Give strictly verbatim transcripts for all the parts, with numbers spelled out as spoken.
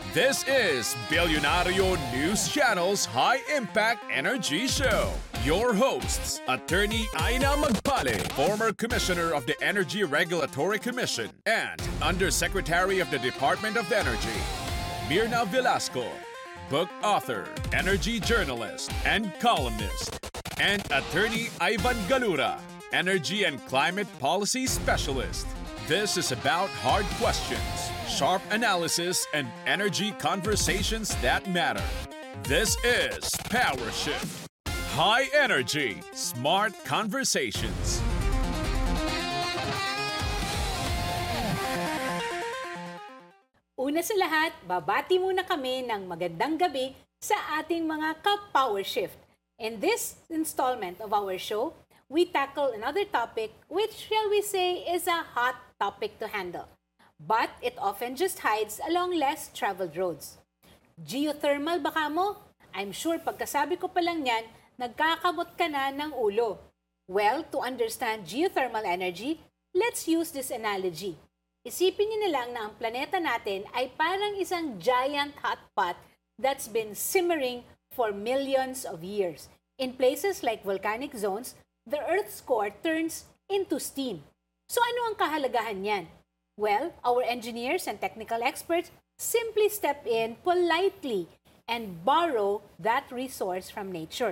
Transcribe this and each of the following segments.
This is Billionario News Channel's High Impact Energy Show. Your hosts, Attorney Aina Magpale, former Commissioner of the Energy Regulatory Commission and Undersecretary of the Department of Energy, Mirna Velasco, book author, energy journalist, and columnist, and Attorney Ivan Galura, Energy and Climate Policy Specialist. This is about hard questions, sharp analysis, and energy conversations that matter. This is Power Shift. High energy, smart conversations. Una sa lahat, babati muna kami ng magandang gabi sa ating mga ka-Power Shift. In this installment of our show, we tackle another topic which, shall we say, is a hot topic to handle. But it often just hides along less traveled roads. Geothermal baka mo? I'm sure pagkasabi ko pa lang yan, nagkakamot ka na ng ulo. Well, to understand geothermal energy, let's use this analogy. Isipin niyo na lang na ang planeta natin ay parang isang giant hot pot that's been simmering for millions of years. In places like volcanic zones, the Earth's core turns into steam. So ano ang kahalagahan niyan? Well, our engineers and technical experts simply step in politely and borrow that resource from nature.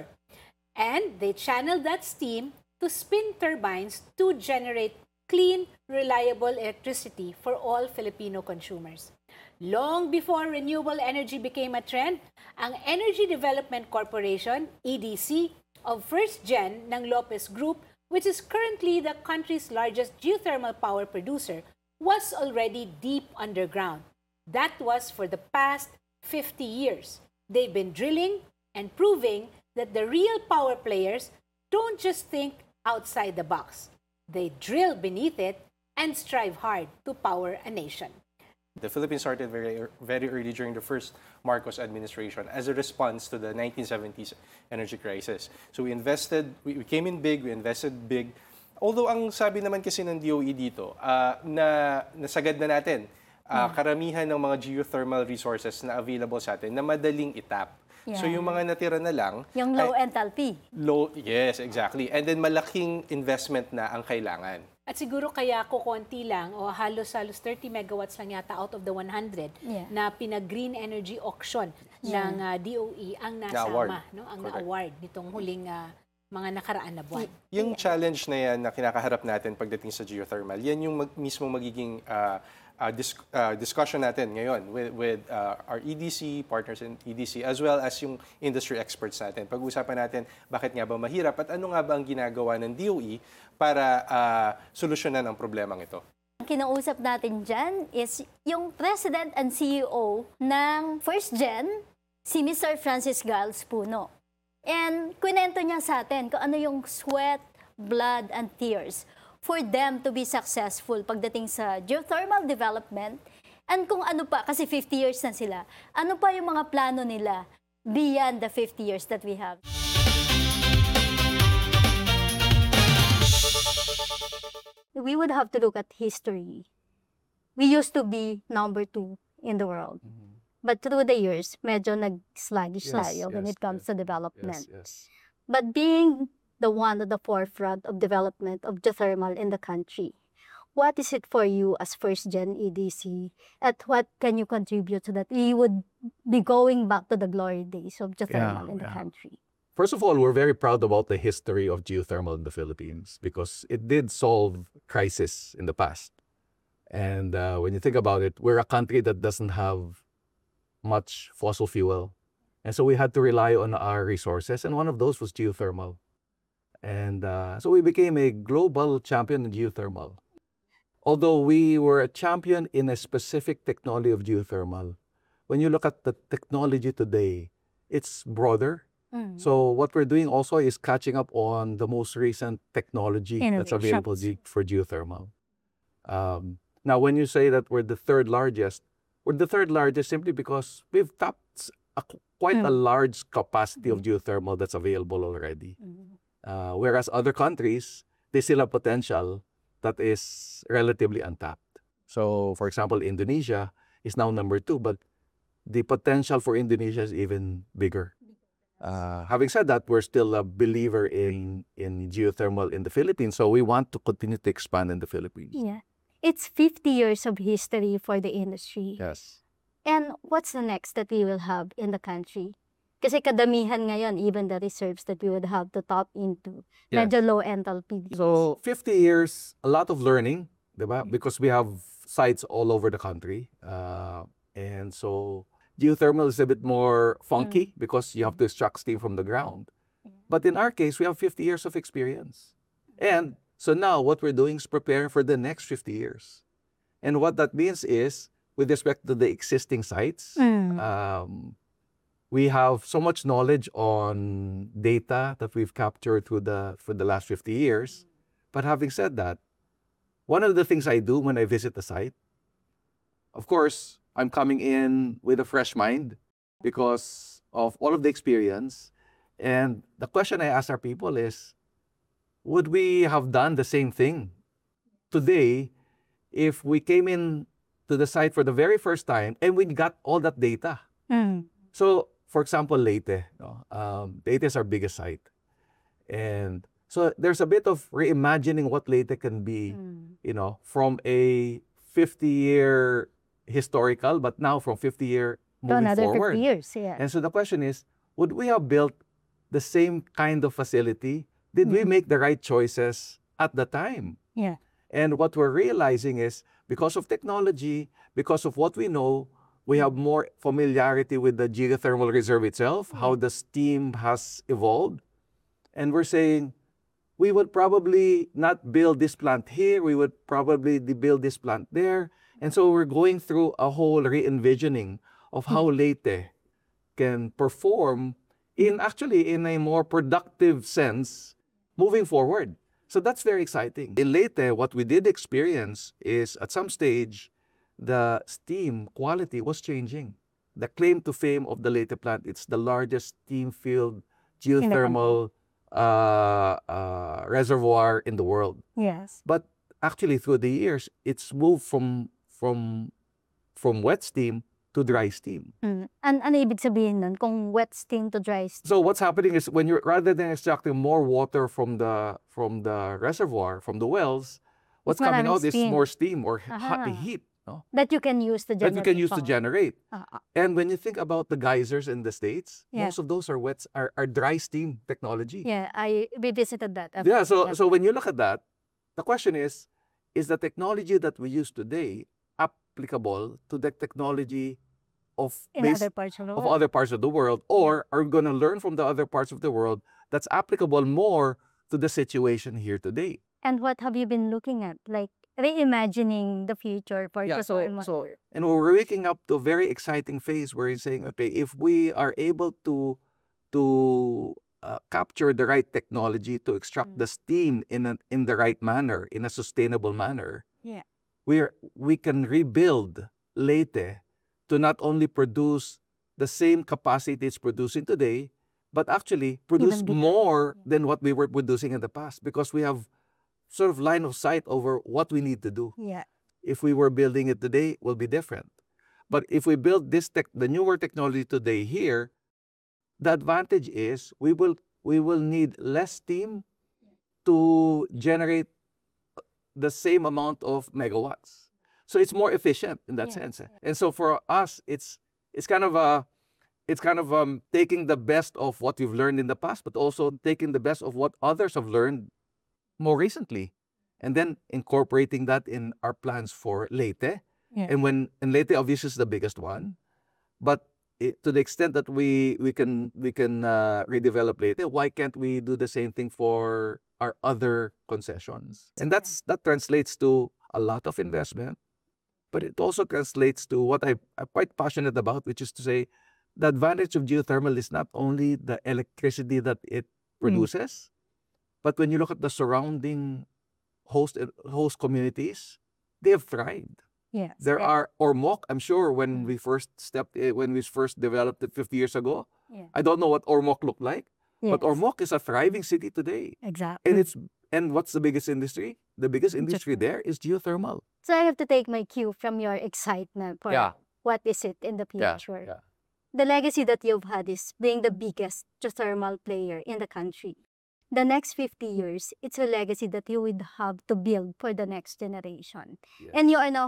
And they channel that steam to spin turbines to generate clean, reliable electricity for all Filipino consumers. Long before renewable energy became a trend, ang Energy Development Corporation, E D C, of First Gen ng Lopez Group, which is currently the country's largest geothermal power producer, was already deep underground. That was for the past fifty years. They've been drilling and proving that the real power players don't just think outside the box. They drill beneath it and strive hard to power a nation. The Philippines started very, very early during the first Marcos administration as a response to the nineteen seventies energy crisis. So we invested, we, we came in big, we invested big. Although ang sabi naman kasi ng D O E dito, uh, na nasagad na natin uh, karamihan ng mga geothermal resources na available sa atin na madaling itap. Yeah. So yung mga natira na lang... Yung low ay, enthalpy. Low, yes, exactly. And then malaking investment na ang kailangan. At siguro kaya ko konti lang o halos-halos thirty megawatts lang yata out of the one hundred Yeah. na pinag-green energy auction Yeah. ng uh, D O E ang Na-award. nasama, no? Ang Correct. na-award nitong huling uh, mga nakaraan na buwan. Yung challenge na yan na kinakaharap natin pagdating sa geothermal, yan yung mag, mismo magiging uh, uh, dis, uh, discussion natin ngayon with, with uh, our E D C, partners in E D C, as well as yung industry experts natin. Pag-usapan natin bakit nga ba mahirap at ano nga ba ang ginagawa ng D O E para uh, solusyonan ang problemang ito. Ang kinausap natin dyan is yung President and C E O ng First Gen, si Mister Francis Giles Puno. And kwento niya sa atin kung ano yung sweat, blood, and tears for them to be successful pagdating sa geothermal development. And kung ano pa, kasi fifty years na sila, ano pa yung mga plano nila beyond the fifty years that we have. We would have to look at history. We used to be number two in the world. Mm-hmm. But through the years, medyo nag-sluggish Yes, tayo when yes, it comes yes. to development. Yes, yes. But being the one at the forefront of development of geothermal in the country, what is it for you as First Gen E D C? At what can you contribute so that we would be going back to the glory days of geothermal Yeah, in the yeah. country? First of all, we're very proud about the history of geothermal in the Philippines because it did solve crisis in the past. And uh, when you think about it, we're a country that doesn't have much fossil fuel. And so we had to rely on our resources, and one of those was geothermal. And uh, so we became a global champion in geothermal. Although we were a champion in a specific technology of geothermal, when you look at the technology today, it's broader. Mm. So what we're doing also is catching up on the most recent technology that's available Innovations. ge- for geothermal. Um, now, when you say that we're the third largest, we're the third largest simply because we've tapped s- a, qu- quite a Mm. large capacity of geothermal that's available already. Mm. Uh, whereas other countries, they still have potential that is relatively untapped. So, for example, Indonesia is now number two, but the potential for Indonesia is even bigger. Uh, having said that, we're still a believer in, in geothermal in the Philippines, so we want to continue to expand in the Philippines. Yeah. It's fifty years of history for the industry. Yes. And what's the next that we will have in the country? Kasi kadamihan ngayon, even the reserves that we would have to tap into, Yes. medyo low enthalpy. So fifty years, a lot of learning, diba? Because we have sites all over the country. Uh, and so geothermal is a bit more funky because you have to extract steam from the ground. But in our case, we have fifty years of experience. And so now what we're doing is preparing for the next fifty years. And what that means is, with respect to the existing sites, Mm. um, we have so much knowledge on data that we've captured through the for the last fifty years. But having said that, one of the things I do when I visit the site, of course, I'm coming in with a fresh mind because of all of the experience. And the question I ask our people is, would we have done the same thing today if we came in to the site for the very first time and we got all that data? Mm. So, for example, Leyte. No? Um, Leyte is our biggest site. And so there's a bit of reimagining what Leyte can be, Mm. you know, from a fifty-year historical, but now from fifty-year To moving another forward. fifty years, yeah. And so the question is, would we have built the same kind of facility? Did we Mm. make the right choices at the time? Yeah. And what we're realizing is, because of technology, because of what we know, we have more familiarity with the geothermal reserve itself, how the steam has evolved. And we're saying, we would probably not build this plant here, we would probably de- build this plant there. And so we're going through a whole re-envisioning of how Leyte can perform in actually in a more productive sense moving forward. So that's very exciting. In Leyte, what we did experience is at some stage, the steam quality was changing. The claim to fame of the Leyte plant, it's the largest steam-filled geothermal uh, uh, reservoir in the world. Yes. But actually, through the years, it's moved from from from wet steam to dry steam. Mm. An ano ibig sabihin nun? Kung wet steam to dry steam. So what's happening is when you're rather than extracting more water from the from the reservoir, from the wells, what's coming maraming out is steam. more steam or hot Aha. heat, no? That you can use to That generate you can use to power. generate. Ah, ah. And when you think about the geysers in the States, Yeah. most of those are wet are, are dry steam technology. Yeah, I we visited that. Yeah, so Yep. so when you look at that, the question is, is the technology that we use today applicable to the technology of in base- other parts of the of world. other parts of the world, or are we going to learn from the other parts of the world that's applicable more to the situation here today? And what have you been looking at? Like reimagining the future for Yeah, so, Quezon. so and we're waking up to a very exciting phase where you're saying, okay, if we are able to to uh, capture the right technology to extract Mm. the steam in a, in the right manner, in a sustainable manner, Yeah. we're we can rebuild Leyte to not only produce the same capacity it's producing today, but actually produce bigger. more than what we were producing in the past, because we have sort of line of sight over what we need to do. Yeah. If we were building it today, it will be different. But if we build this tech, the newer technology today here, the advantage is we will we will need less steam to generate the same amount of megawatts. So it's more efficient in that Yeah. sense. And so for us, it's it's kind of a it's kind of um, taking the best of what we've learned in the past, but also taking the best of what others have learned more recently, and then incorporating that in our plans for Leyte. Yeah. And when and Leyte obviously is the biggest one, but it, to the extent that we we can we can uh, redevelop Leyte, why can't we do the same thing for our other concessions? And that's that translates to a lot of investment, but it also translates to what I, I'm quite passionate about, which is to say, the advantage of geothermal is not only the electricity that it produces, but when you look at the surrounding host host communities, they have thrived. Yes. There yeah. are Ormoc, I'm sure when Mm. we first stepped in, when we first developed it fifty years ago, Yeah. I don't know what Ormoc looked like, but Yes. Ormoc is a thriving city today. Exactly. And it's and what's the biggest industry? The biggest industry Geothermal. there is geothermal. So I have to take my cue from your excitement for Yeah. what is it in the Yeah, future. yeah. The legacy that you've had is being the biggest geothermal player in the country. The next fifty years, it's a legacy that you would have to build for the next generation. Yes. And you are now